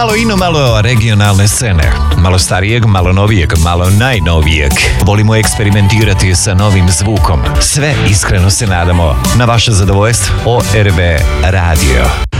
Malo ino, malo regionalne scene. Malo starijeg, malo novijeg, malo najnovijeg. Volimo eksperimentirati sa novim zvukom. Sve iskreno se nadamo na vaše zadovoljstvo. ORB Radio.